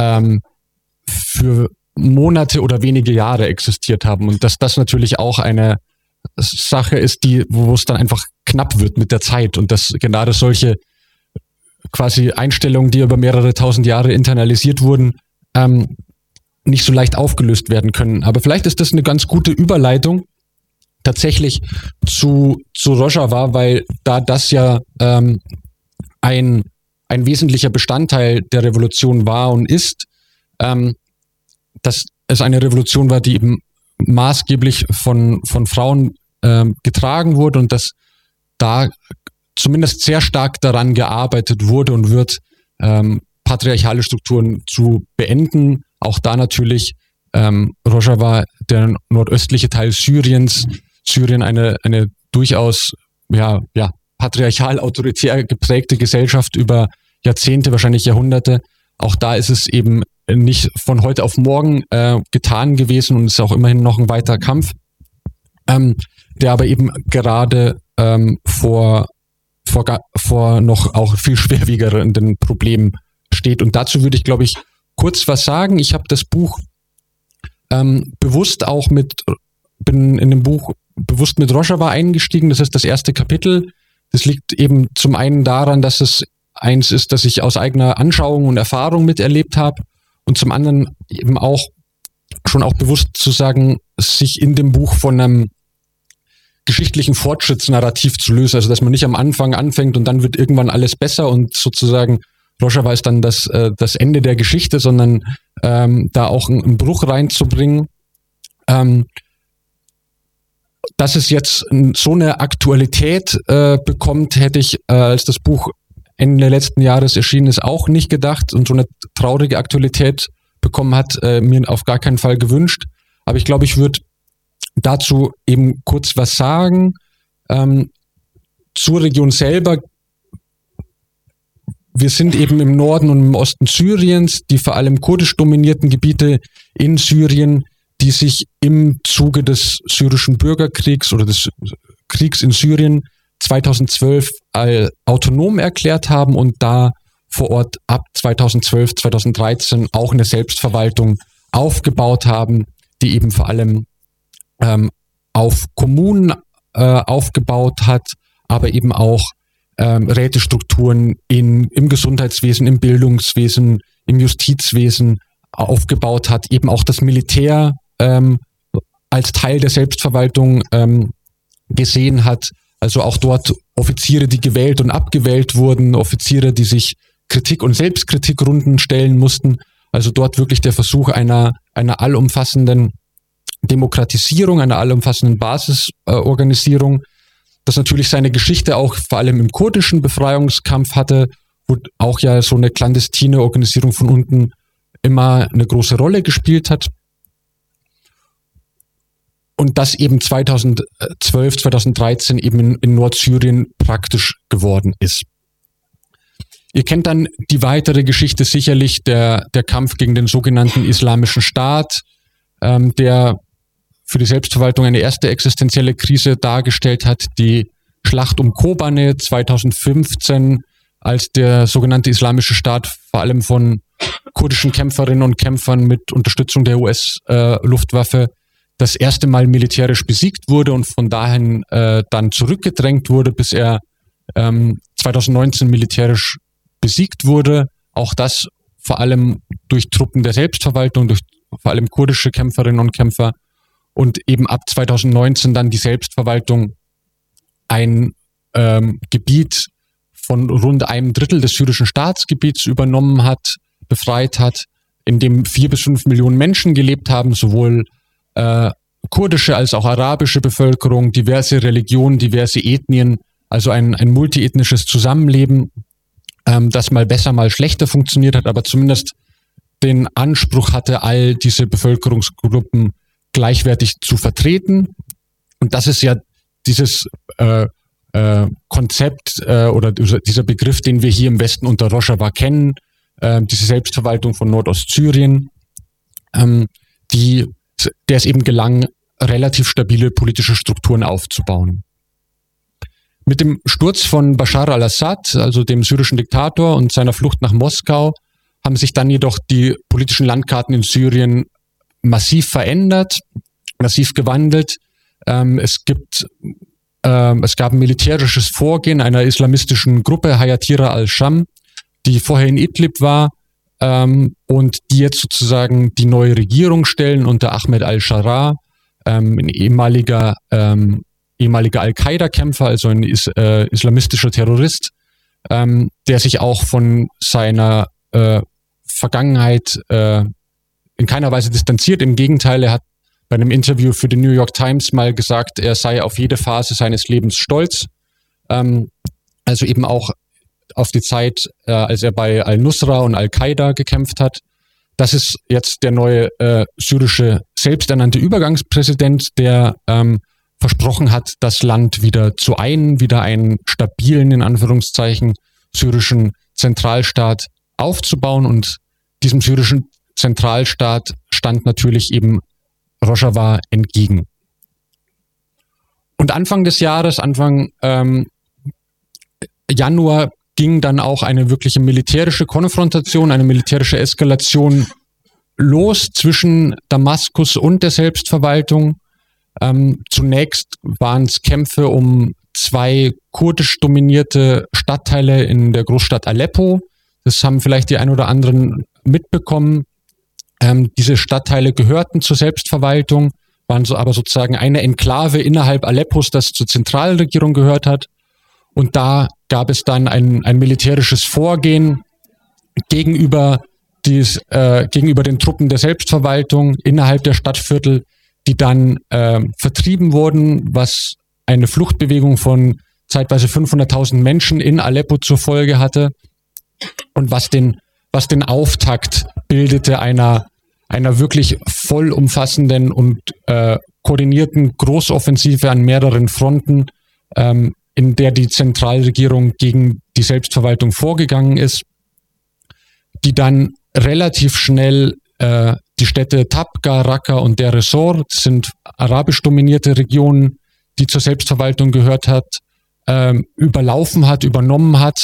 für Monate oder wenige Jahre existiert haben und dass das natürlich auch eine Sache ist, wo es dann einfach knapp wird mit der Zeit und dass gerade solche quasi Einstellungen, die über mehrere tausend Jahre internalisiert wurden, nicht so leicht aufgelöst werden können. Aber vielleicht ist das eine ganz gute Überleitung tatsächlich zu Rojava, weil da das ja ein wesentlicher Bestandteil der Revolution war und ist, dass es eine Revolution war, die eben maßgeblich von Frauen getragen wurde und dass da zumindest sehr stark daran gearbeitet wurde und wird, patriarchale Strukturen zu beenden. Auch da natürlich Rojava, der nordöstliche Teil Syriens, Syrien eine durchaus patriarchal autoritär geprägte Gesellschaft über Jahrzehnte, wahrscheinlich Jahrhunderte. Auch da ist es eben nicht von heute auf morgen getan gewesen und ist auch immerhin noch ein weiter Kampf, der aber eben gerade vor noch auch viel schwerwiegenden Problemen steht. Und dazu würde ich, glaube ich, kurz was sagen. Ich habe das Buch bin in dem Buch bewusst mit Rojava eingestiegen. Das ist das erste Kapitel. Das liegt eben zum einen daran, dass es eins ist, das ich aus eigener Anschauung und Erfahrung miterlebt habe und zum anderen eben auch schon auch bewusst zu sagen, sich in dem Buch von einem geschichtlichen Fortschrittsnarrativ zu lösen, also dass man nicht am Anfang anfängt und dann wird irgendwann alles besser und sozusagen Rojava ist dann das Ende der Geschichte, sondern da auch einen Bruch reinzubringen. Dass es jetzt so eine Aktualität bekommt, hätte ich, als das Buch Ende letzten Jahres erschienen ist, auch nicht gedacht und so eine traurige Aktualität bekommen hat, mir auf gar keinen Fall gewünscht. Aber ich glaube, ich würde dazu eben kurz was sagen. Zur Region selber. Wir sind eben im Norden und im Osten Syriens, die vor allem kurdisch dominierten Gebiete in Syrien, die sich im Zuge des syrischen Bürgerkriegs oder des Kriegs in Syrien 2012 autonom erklärt haben und da vor Ort ab 2012, 2013 auch eine Selbstverwaltung aufgebaut haben, die eben vor allem auf Kommunen aufgebaut hat, aber eben auch Rätestrukturen im Gesundheitswesen, im Bildungswesen, im Justizwesen aufgebaut hat, eben auch das Militär als Teil der Selbstverwaltung gesehen hat, also auch dort Offiziere, die gewählt und abgewählt wurden, Offiziere, die sich Kritik- und Selbstkritikrunden stellen mussten, also dort wirklich der Versuch einer allumfassenden Demokratisierung, einer allumfassenden Basisorganisierung, das natürlich seine Geschichte auch vor allem im kurdischen Befreiungskampf hatte, wo auch ja so eine clandestine Organisierung von unten immer eine große Rolle gespielt hat. Und das eben 2012, 2013 eben in Nordsyrien praktisch geworden ist. Ihr kennt dann die weitere Geschichte sicherlich, der Kampf gegen den sogenannten Islamischen Staat, der für die Selbstverwaltung eine erste existenzielle Krise dargestellt hat, die Schlacht um Kobane 2015, als der sogenannte Islamische Staat vor allem von kurdischen Kämpferinnen und Kämpfern mit Unterstützung der US-Luftwaffe das erste Mal militärisch besiegt wurde und von dahin dann zurückgedrängt wurde, bis er 2019 militärisch besiegt wurde. Auch das vor allem durch Truppen der Selbstverwaltung, durch vor allem kurdische Kämpferinnen und Kämpfer und eben ab 2019 dann die Selbstverwaltung ein Gebiet von rund einem Drittel des syrischen Staatsgebiets übernommen hat, befreit hat, in dem 4 bis 5 Millionen Menschen gelebt haben, sowohl kurdische als auch arabische Bevölkerung, diverse Religionen, diverse Ethnien, also ein multiethnisches Zusammenleben, das mal besser, mal schlechter funktioniert hat, aber zumindest den Anspruch hatte, all diese Bevölkerungsgruppen gleichwertig zu vertreten. Und das ist ja dieses Konzept oder dieser Begriff, den wir hier im Westen unter Rojava kennen, diese Selbstverwaltung von Nordostsyrien, der es eben gelang, relativ stabile politische Strukturen aufzubauen. Mit dem Sturz von Bashar al-Assad, also dem syrischen Diktator, und seiner Flucht nach Moskau, haben sich dann jedoch die politischen Landkarten in Syrien massiv verändert, massiv gewandelt. Es gab ein militärisches Vorgehen einer islamistischen Gruppe, Hayatira al-Sham, die vorher in Idlib war, und die jetzt sozusagen die neue Regierung stellen unter Ahmed al-Sharaa, ein ehemaliger Al-Qaida-Kämpfer, also ein islamistischer Terrorist, der sich auch von seiner Vergangenheit in keiner Weise distanziert. Im Gegenteil, er hat bei einem Interview für die New York Times mal gesagt, er sei auf jede Phase seines Lebens stolz. Also eben auch auf die Zeit, als er bei Al-Nusra und Al-Qaida gekämpft hat. Das ist jetzt der neue syrische selbsternannte Übergangspräsident, der versprochen hat, das Land wieder einen stabilen, in Anführungszeichen, syrischen Zentralstaat aufzubauen. Und diesem syrischen Zentralstaat stand natürlich eben Rojava entgegen. Und Anfang des Jahres, Anfang Januar, ging dann auch eine wirkliche militärische Konfrontation, eine militärische Eskalation los zwischen Damaskus und der Selbstverwaltung. Zunächst waren es Kämpfe um 2 kurdisch dominierte Stadtteile in der Großstadt Aleppo. Das haben vielleicht die ein oder anderen mitbekommen. Diese Stadtteile gehörten zur Selbstverwaltung, waren so aber sozusagen eine Enklave innerhalb Aleppos, das zur Zentralregierung gehört hat. Und da gab es dann ein militärisches Vorgehen gegenüber den Truppen der Selbstverwaltung innerhalb der Stadtviertel, die dann vertrieben wurden, was eine Fluchtbewegung von zeitweise 500.000 Menschen in Aleppo zur Folge hatte und was den Auftakt bildete einer wirklich vollumfassenden und koordinierten Großoffensive an mehreren Fronten, in der die Zentralregierung gegen die Selbstverwaltung vorgegangen ist, die dann relativ schnell die Städte Tabqa, Raqqa und Deir ez-Zor, das sind arabisch dominierte Regionen, die zur Selbstverwaltung gehört hat, überlaufen hat, übernommen hat,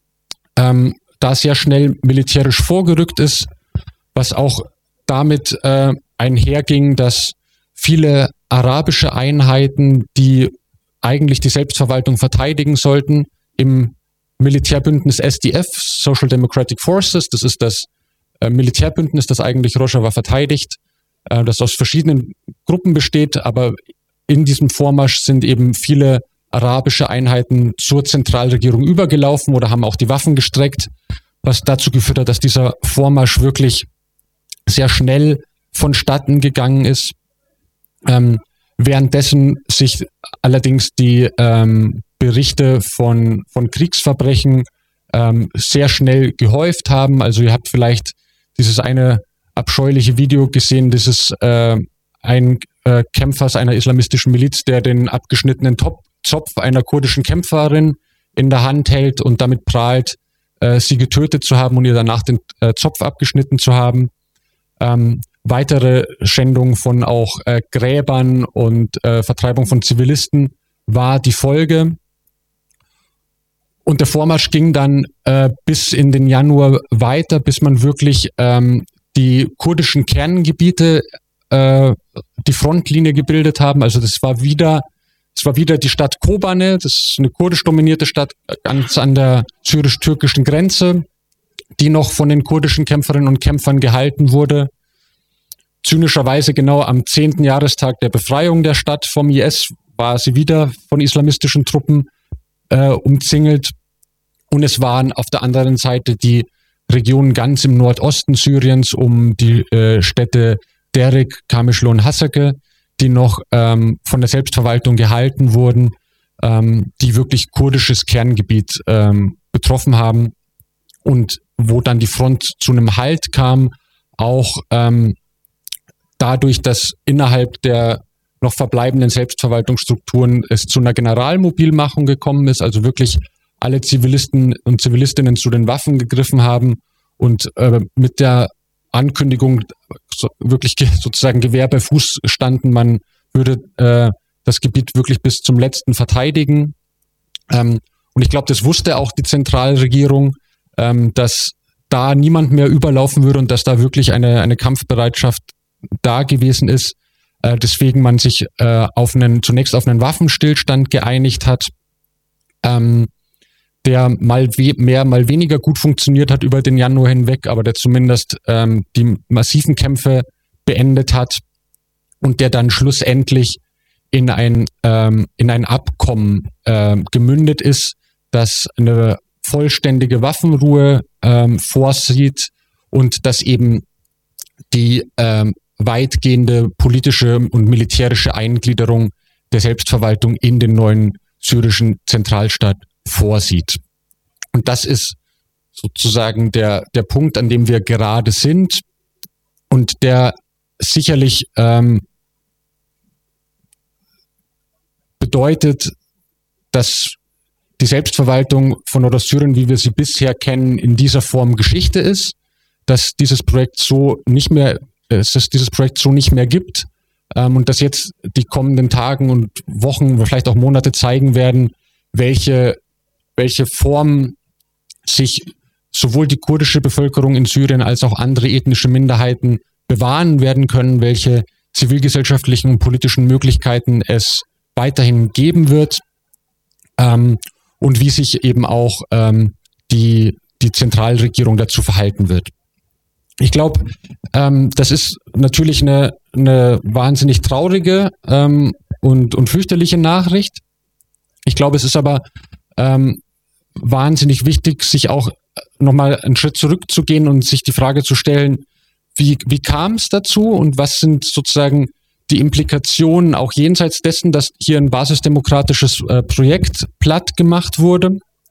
da sehr schnell militärisch vorgerückt ist, was auch damit einherging, dass viele arabische Einheiten, die eigentlich die Selbstverwaltung verteidigen sollten, im Militärbündnis SDF, Social Democratic Forces, das ist das Militärbündnis, das eigentlich Rojava verteidigt, das aus verschiedenen Gruppen besteht, aber in diesem Vormarsch sind eben viele arabische Einheiten zur Zentralregierung übergelaufen oder haben auch die Waffen gestreckt, was dazu geführt hat, dass dieser Vormarsch wirklich sehr schnell vonstatten gegangen ist. Währenddessen sich allerdings die Berichte von Kriegsverbrechen sehr schnell gehäuft haben. Also ihr habt vielleicht dieses eine abscheuliche Video gesehen, dieses ein Kämpfers einer islamistischen Miliz, der den abgeschnittenen Zopf einer kurdischen Kämpferin in der Hand hält und damit prahlt, sie getötet zu haben und ihr danach den Zopf abgeschnitten zu haben. Weitere Schändung von auch Gräbern und Vertreibung von Zivilisten war die Folge. Und der Vormarsch ging dann bis in den Januar weiter, bis man wirklich die kurdischen Kerngebiete die Frontlinie gebildet haben. Also es war wieder die Stadt Kobane, das ist eine kurdisch dominierte Stadt ganz an der syrisch-türkischen Grenze, die noch von den kurdischen Kämpferinnen und Kämpfern gehalten wurde. Zynischerweise genau am 10. Jahrestag der Befreiung der Stadt vom IS war sie wieder von islamistischen Truppen umzingelt. Und es waren auf der anderen Seite die Regionen ganz im Nordosten Syriens um die Städte Derik, Qamishlo und Hasaka, die noch von der Selbstverwaltung gehalten wurden, die wirklich kurdisches Kerngebiet betroffen haben und wo dann die Front zu einem Halt kam, auch dadurch, dass innerhalb der noch verbleibenden Selbstverwaltungsstrukturen es zu einer Generalmobilmachung gekommen ist, also wirklich alle Zivilisten und Zivilistinnen zu den Waffen gegriffen haben und mit der Ankündigung wirklich sozusagen Gewehr bei Fuß standen, man würde das Gebiet wirklich bis zum Letzten verteidigen. Und ich glaube, das wusste auch die Zentralregierung, dass da niemand mehr überlaufen würde und dass da wirklich eine Kampfbereitschaft da gewesen ist. Deswegen man sich zunächst auf einen Waffenstillstand geeinigt hat, der mal mehr, mal weniger gut funktioniert hat über den Januar hinweg, aber der zumindest die massiven Kämpfe beendet hat und der dann schlussendlich in ein Abkommen gemündet ist, das eine vollständige Waffenruhe vorsieht und das eben die weitgehende politische und militärische Eingliederung der Selbstverwaltung in den neuen syrischen Zentralstaat vorsieht. Und das ist sozusagen der Punkt, an dem wir gerade sind und der sicherlich bedeutet, dass die Selbstverwaltung von Nordossyrien, wie wir sie bisher kennen, in dieser Form Geschichte ist, dass dieses Projekt so nicht mehr gibt und dass jetzt die kommenden Tagen und Wochen oder vielleicht auch Monate zeigen werden, welche Form sich sowohl die kurdische Bevölkerung in Syrien als auch andere ethnische Minderheiten bewahren werden können, welche zivilgesellschaftlichen und politischen Möglichkeiten es weiterhin geben wird und wie sich eben auch die Zentralregierung dazu verhalten wird. Ich glaube, das ist natürlich eine wahnsinnig traurige und fürchterliche Nachricht. Ich glaube, es ist aber wahnsinnig wichtig, sich auch nochmal einen Schritt zurückzugehen und sich die Frage zu stellen, wie kam es dazu und was sind sozusagen die Implikationen auch jenseits dessen, dass hier ein basisdemokratisches Projekt platt gemacht wurde.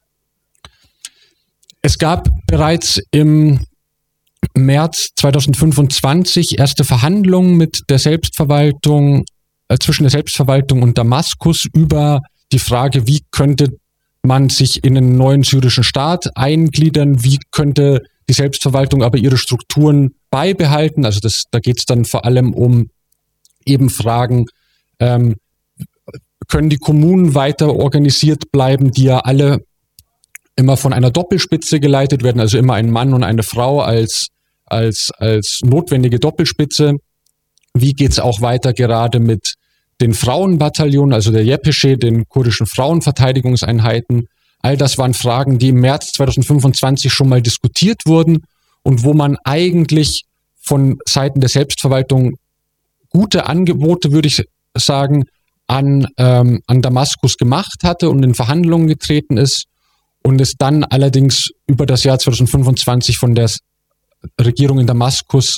Es gab bereits im März 2025 erste Verhandlungen mit der Selbstverwaltung, zwischen der Selbstverwaltung und Damaskus über die Frage, wie könnte man sich in einen neuen syrischen Staat eingliedern, wie könnte die Selbstverwaltung aber ihre Strukturen beibehalten. Also da geht es dann vor allem um eben Fragen, können die Kommunen weiter organisiert bleiben, die ja alle immer von einer Doppelspitze geleitet werden, also immer ein Mann und eine Frau als notwendige Doppelspitze. Wie geht es auch weiter gerade mit den Frauenbataillonen, also der YPG, den kurdischen Frauenverteidigungseinheiten? All das waren Fragen, die im März 2025 schon mal diskutiert wurden und wo man eigentlich von Seiten der Selbstverwaltung gute Angebote, würde ich sagen, an Damaskus gemacht hatte und in Verhandlungen getreten ist und es dann allerdings über das Jahr 2025 von der Regierung in Damaskus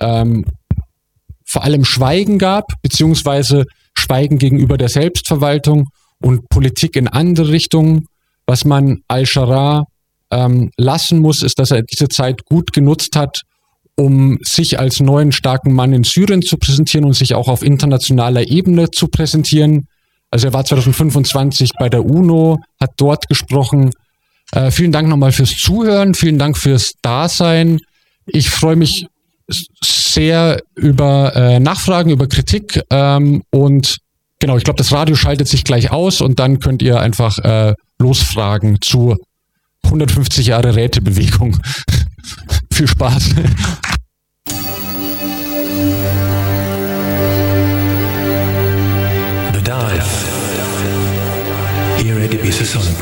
vor allem Schweigen gab, beziehungsweise Schweigen gegenüber der Selbstverwaltung und Politik in andere Richtungen. Was man al-Sharaa lassen muss, ist, dass er diese Zeit gut genutzt hat, um sich als neuen starken Mann in Syrien zu präsentieren und sich auch auf internationaler Ebene zu präsentieren. Also er war 2025 bei der UNO, hat dort gesprochen. Vielen Dank nochmal fürs Zuhören, vielen Dank fürs Dasein. Ich freue mich sehr über Nachfragen, über Kritik und genau, ich glaube, das Radio schaltet sich gleich aus und dann könnt ihr einfach losfragen zu 150 Jahre Rätebewegung. Viel Spaß. The Dive. Here at Ibiza Sonic.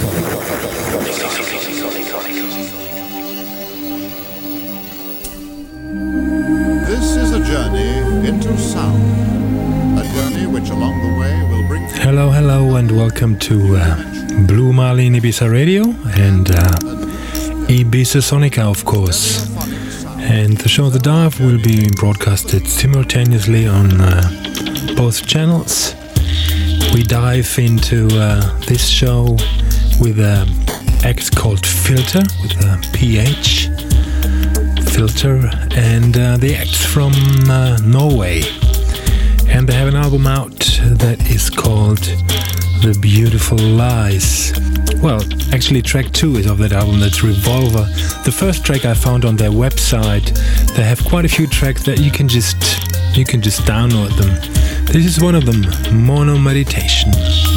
This is a journey into sound. A journey which along the way will bring... Hello and welcome to Blue Marlin Ibiza Radio and Ibiza Sonica, of course. And the show The Dive will be broadcasted simultaneously on both channels. We dive into this show with an act called Filter, with a PH. Filter, and the acts from Norway. And they have an album out that is called The Beautiful Lies. Well, actually track 2 is of that album, that's Revolver. The first track I found on their website. They have quite a few tracks that you can just download them. This is one of them, Mono Meditation.